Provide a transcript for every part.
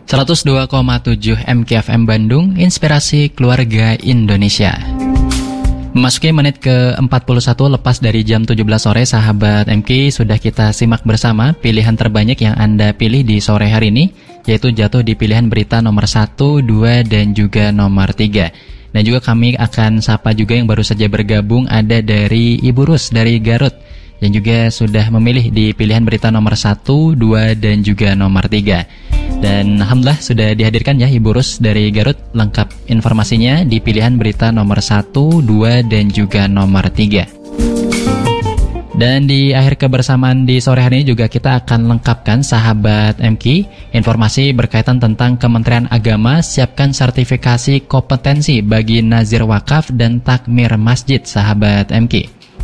102,7 MKFM Bandung, Inspirasi Keluarga Indonesia. Memasuki menit ke-41 lepas dari jam 17 sore, sahabat MK, sudah kita simak bersama pilihan terbanyak yang Anda pilih di sore hari ini, yaitu jatuh di pilihan berita nomor 1, 2, dan juga nomor 3. Dan juga kami akan sapa juga yang baru saja bergabung, ada dari Ibu Rus dari Garut, yang juga sudah memilih di pilihan berita nomor 1, 2, dan juga nomor 3. Dan alhamdulillah sudah dihadirkan ya Ibu Rus dari Garut, lengkap informasinya di pilihan berita nomor 1, 2, dan juga nomor 3. Dan di akhir kebersamaan di sore hari ini juga kita akan lengkapkan sahabat MK informasi berkaitan tentang Kementerian Agama siapkan sertifikasi kompetensi bagi nazir wakaf dan takmir masjid, sahabat MK.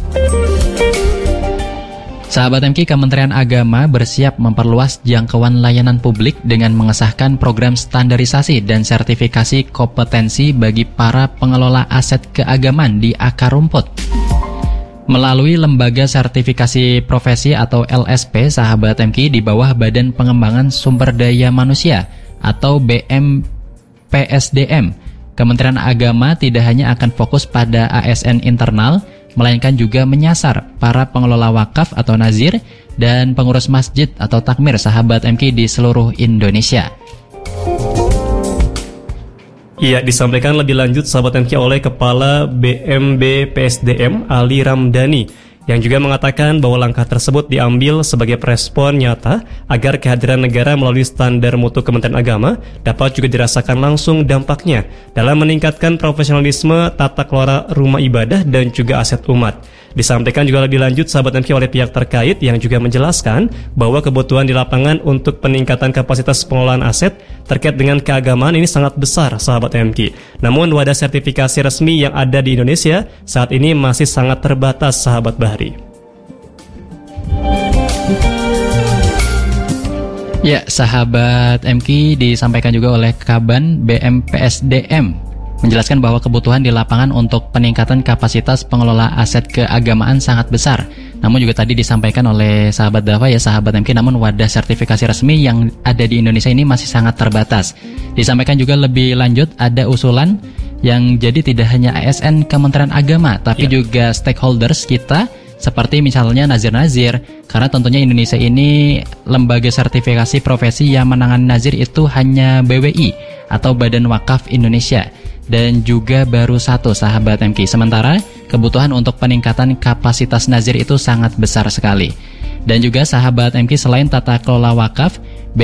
Sahabat MK, Kementerian Agama bersiap memperluas jangkauan layanan publik dengan mengesahkan program standarisasi dan sertifikasi kompetensi bagi para pengelola aset keagamaan di akar rumput. Melalui Lembaga Sertifikasi Profesi atau LSP, sahabat MK, di bawah Badan Pengembangan Sumber Daya Manusia atau BMPSDM, Kementerian Agama tidak hanya akan fokus pada ASN internal, melainkan juga menyasar para pengelola wakaf atau nazir dan pengurus masjid atau takmir, sahabat MK, di seluruh Indonesia. Iya, disampaikan lebih lanjut sahabat MK oleh Kepala BMBPSDM Ali Ramdhani, yang juga mengatakan bahwa langkah tersebut diambil sebagai respon nyata agar kehadiran negara melalui standar mutu Kementerian Agama dapat juga dirasakan langsung dampaknya dalam meningkatkan profesionalisme tata kelola rumah ibadah dan juga aset umat. Disampaikan juga lebih lanjut sahabat MK oleh pihak terkait yang juga menjelaskan bahwa kebutuhan di lapangan untuk peningkatan kapasitas pengelolaan aset terkait dengan keagamaan ini sangat besar sahabat MK. Namun wadah sertifikasi resmi yang ada di Indonesia saat ini masih sangat terbatas, sahabat Bahri. Ya, sahabat MK, disampaikan juga oleh Kaban BMPSDM menjelaskan bahwa kebutuhan di lapangan untuk peningkatan kapasitas pengelola aset keagamaan sangat besar. Namun juga tadi disampaikan oleh sahabat Dafa ya sahabat MK, namun wadah sertifikasi resmi yang ada di Indonesia ini masih sangat terbatas. Disampaikan juga lebih lanjut ada usulan yang jadi tidak hanya ASN Kementerian Agama tapi juga stakeholders kita seperti misalnya nazir-nazir, karena tentunya Indonesia ini lembaga sertifikasi profesi yang menangani nazir itu hanya BWI atau Badan Wakaf Indonesia, dan juga baru satu, sahabat MK. Sementara kebutuhan untuk peningkatan kapasitas nazir itu sangat besar sekali. Dan juga sahabat MK, selain tata kelola wakaf,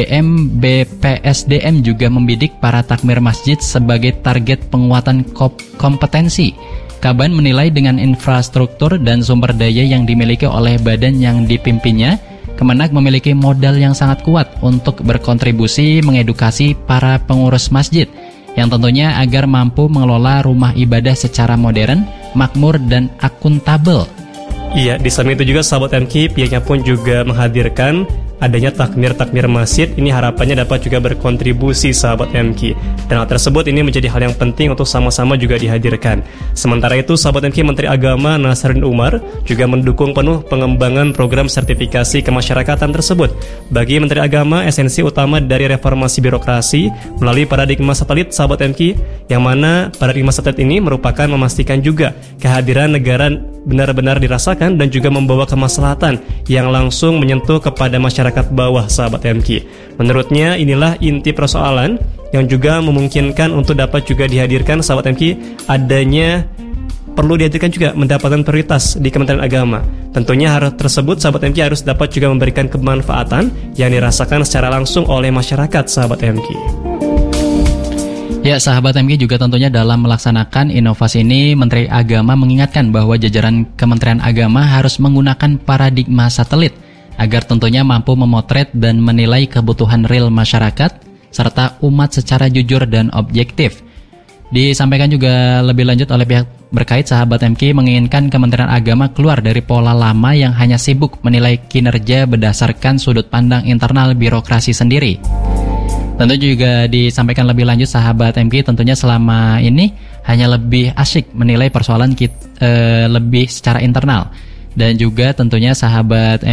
BMBPSDM juga membidik para takmir masjid sebagai target penguatan kompetensi. Kaban menilai dengan infrastruktur dan sumber daya yang dimiliki oleh badan yang dipimpinnya, Kemenak memiliki modal yang sangat kuat untuk berkontribusi mengedukasi para pengurus masjid yang tentunya agar mampu mengelola rumah ibadah secara modern, makmur, dan akuntabel. Iya, di samping itu juga sahabat MK, pihaknya pun juga menghadirkan adanya takmir masjid. Ini harapannya dapat juga berkontribusi sahabat MK. Dan hal tersebut ini menjadi hal yang penting untuk sama-sama juga dihadirkan. Sementara itu sahabat MK, Menteri Agama Nasaruddin Umar juga mendukung penuh pengembangan program sertifikasi kemasyarakatan tersebut. Bagi Menteri Agama, esensi utama dari reformasi birokrasi melalui paradigma satelit sahabat MK, yang mana paradigma satelit ini merupakan memastikan juga kehadiran negara benar-benar dirasakan dan juga membawa kemaslahatan yang langsung menyentuh kepada masyarakat bawah, sahabat MK. Menurutnya inilah inti persoalan yang juga memungkinkan untuk dapat juga dihadirkan, sahabat MK, adanya perlu dihadirkan juga mendapatkan prioritas di Kementerian Agama. Tentunya hal tersebut sahabat MK harus dapat juga memberikan kemanfaatan yang dirasakan secara langsung oleh masyarakat, sahabat MK. Ya, sahabat MK, juga tentunya dalam melaksanakan inovasi ini, Menteri Agama mengingatkan bahwa jajaran Kementerian Agama harus menggunakan paradigma satelit agar tentunya mampu memotret dan menilai kebutuhan real masyarakat serta umat secara jujur dan objektif. Disampaikan juga lebih lanjut oleh pihak berkait, sahabat MK menginginkan Kementerian Agama keluar dari pola lama yang hanya sibuk menilai kinerja berdasarkan sudut pandang internal birokrasi sendiri. Tentu juga disampaikan lebih lanjut, sahabat MK, tentunya selama ini hanya lebih asyik menilai persoalan lebih secara internal. Dan juga tentunya sahabat